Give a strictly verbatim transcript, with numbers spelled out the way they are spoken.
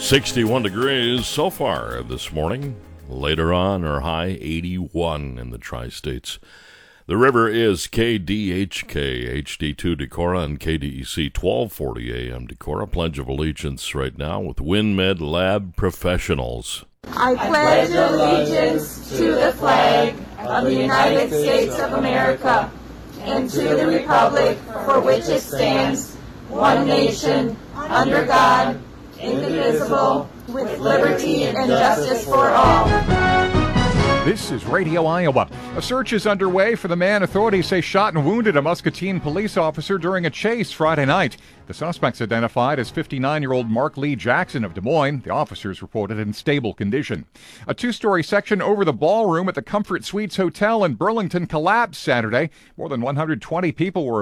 sixty-one degrees so far this morning. Later on, our high eighty-one in the tri-states. The river is K D H K, H D two Decorah, and K D E C twelve forty A M Decorah. Pledge of Allegiance right now with WinMed Lab Professionals. I pledge allegiance to the flag of the United States of America and to the republic for which it stands, one nation, under God, indivisible, with liberty and justice for all. This is Radio Iowa. A search is underway for the man authorities say shot and wounded a Muscatine police officer during a chase Friday night. The suspect's identified as fifty-nine-year-old Mark Lee Jackson of Des Moines. The officer's reported in stable condition. A two-story section over the ballroom at the Comfort Suites Hotel in Burlington collapsed Saturday. More than one hundred twenty people were